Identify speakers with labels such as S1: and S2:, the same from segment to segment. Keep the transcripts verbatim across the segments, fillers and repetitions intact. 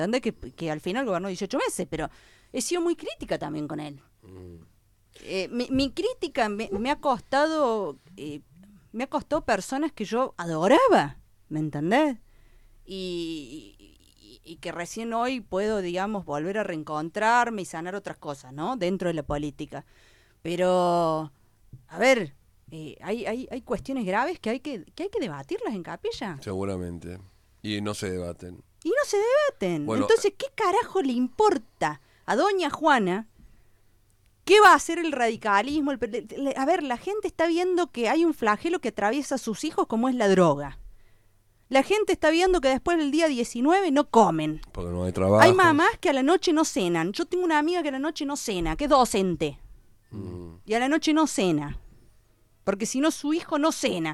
S1: ¿Entendés? Que, que al final gobernó dieciocho meses, pero he sido muy crítica también con él. Mm. Eh, mi, mi crítica me, me ha costado, eh, me ha costado personas que yo adoraba, ¿me entendés? Y, y, y que recién hoy puedo, digamos, volver a reencontrarme y sanar otras cosas, ¿no? Dentro de la política. Pero, a ver, eh, hay, hay, hay cuestiones graves que hay que, que hay que debatirlas en capilla.
S2: Seguramente. Y no se debaten.
S1: Y no se debaten. Bueno, entonces, ¿qué carajo le importa a doña Juana? ¿Qué va a hacer el radicalismo? El, a ver, la gente está viendo que hay un flagelo que atraviesa a sus hijos como es la droga. La gente está viendo que después del día diecinueve no comen.
S2: Porque no hay trabajo.
S1: Hay mamás que a la noche no cenan. Yo tengo una amiga que a la noche no cena, que es docente. Mm. Y a la noche no cena. Porque si no, su hijo no cena.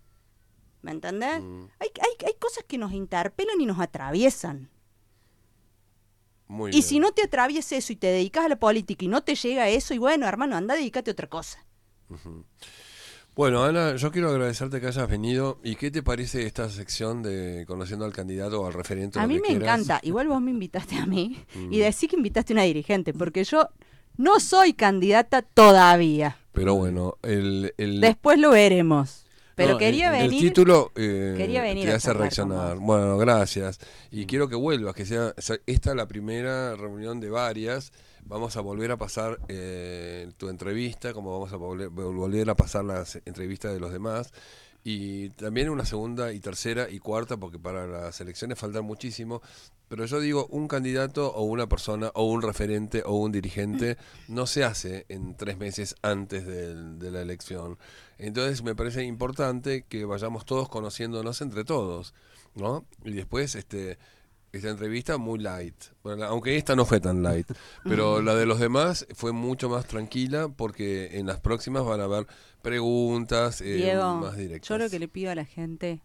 S1: ¿Me entendés? Mm. Hay, hay, hay cosas que nos interpelan y nos atraviesan. Muy y bien. Si no te atraviesa eso y te dedicas a la política y no te llega eso, y bueno, hermano, anda, dedícate a otra cosa.
S2: Uh-huh. Bueno, Ana, yo quiero agradecerte que hayas venido. ¿Y qué te parece esta sección de conociendo al candidato o al referente?
S1: A mí me quieras? encanta. Igual vos me invitaste a mí mm. y decís que invitaste a una dirigente, porque yo no soy candidata todavía.
S2: Pero bueno, el... el...
S1: después lo veremos. Pero no, quería
S2: el,
S1: venir.
S2: El título eh,
S1: quería venir
S2: te hace reaccionar. Bueno, gracias. Y mm. quiero que vuelvas, que sea esta la primera reunión de varias. Vamos a volver a pasar eh, tu entrevista, como vamos a volver, volver a pasar las entrevistas de los demás. Y también una segunda y tercera y cuarta, porque para las elecciones faltan muchísimo. Pero yo digo, un candidato o una persona o un referente o un dirigente no se hace en tres meses antes de, de la elección. Entonces me parece importante que vayamos todos conociéndonos entre todos, ¿no? Y después este esta entrevista muy light, bueno, aunque esta no fue tan light, pero la de los demás fue mucho más tranquila porque en las próximas van a haber preguntas eh,
S1: Diego,
S2: más directas.
S1: Yo lo que le pido a la gente,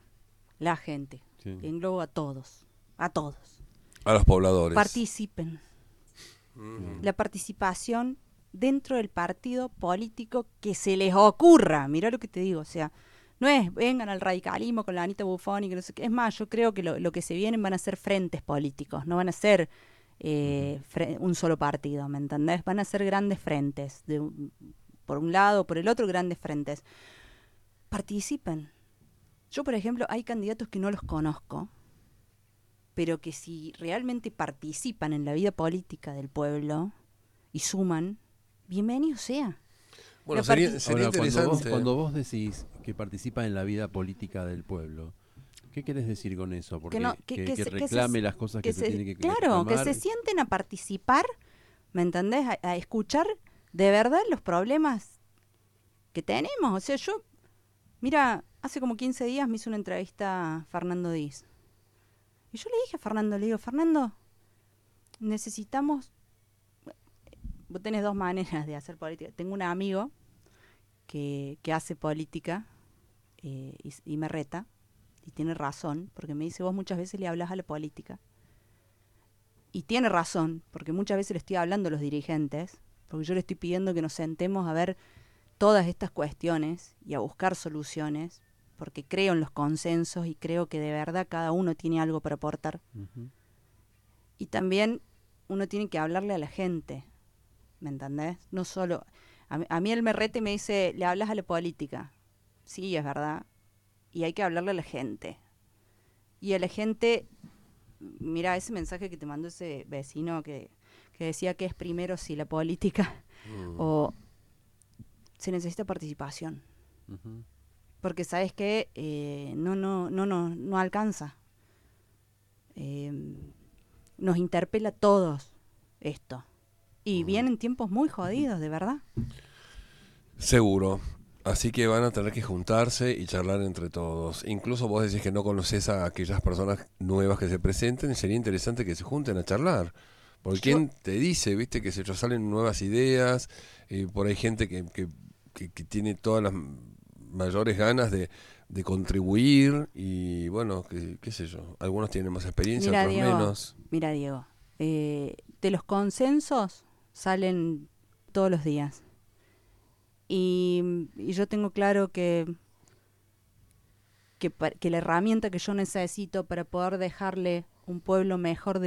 S1: la gente, sí. englobo a todos, a todos.
S2: A los pobladores.
S1: Participen. Mm. La participación dentro del partido político que se les ocurra, mirá lo que te digo, o sea, no es vengan al radicalismo con la Anita Buffoni y que no sé qué. Es más, yo creo que lo, lo que se vienen van a ser frentes políticos, no van a ser eh, fre- un solo partido, ¿me entendés? Van a ser grandes frentes, de un, por un lado o por el otro, grandes frentes. Participen. Yo, por ejemplo, hay candidatos que no los conozco, pero que si realmente participan en la vida política del pueblo y suman, bienvenido sea.
S2: Bueno, sería, sería
S3: Ahora,
S2: interesante.
S3: Cuando vos, cuando vos decís que participa en la vida política del pueblo, ¿qué querés decir con eso? Porque
S1: que, no, que,
S3: que,
S1: que,
S3: que
S1: se,
S3: reclame
S1: que se,
S3: las cosas
S1: que
S3: que
S1: se,
S3: se tiene que
S1: claro,
S3: reclamar.
S1: Que se sienten a participar, ¿me entendés? A, a escuchar de verdad los problemas que tenemos. O sea, yo, mira, hace como quince días me hizo una entrevista a Fernando Díaz. Y yo le dije a Fernando, le digo, Fernando, necesitamos... Vos tenés dos maneras de hacer política. Tengo un amigo que, que hace política eh, y, y me reta, y tiene razón, porque me dice, vos muchas veces le hablas a la política. Y tiene razón, porque muchas veces le estoy hablando a los dirigentes, porque yo le estoy pidiendo que nos sentemos a ver todas estas cuestiones y a buscar soluciones, porque creo en los consensos y creo que de verdad cada uno tiene algo para aportar. Uh-huh. Y también uno tiene que hablarle a la gente, ¿me entendés? No solo... A, a mí el merrete me dice, le hablas a la política. Sí, es verdad. Y hay que hablarle a la gente. Y a la gente... Mira, ese mensaje que te mandó ese vecino que, que decía que es primero si la política mm. o se necesita participación. Uh-huh. Porque sabes que eh, no, no, no, no, no alcanza. Eh, nos interpela a todos esto. Y uh-huh. vienen tiempos muy jodidos, de verdad.
S2: Seguro. Así que van a tener que juntarse y charlar entre todos. Incluso vos decís que no conoces a aquellas personas nuevas que se presenten. Sería interesante que se junten a charlar. Porque ¿quién te dice, viste, que se salen nuevas ideas? Y por ahí gente que, que, que, que tiene todas las mayores ganas de, de contribuir. Y bueno, que, qué sé yo. Algunos tienen más experiencia,
S1: mira,
S2: otros
S1: Diego,
S2: menos.
S1: Mira, Diego. Eh, de los consensos salen todos los días. Y, y yo tengo claro que, que, que la herramienta que yo necesito para poder dejarle un pueblo mejor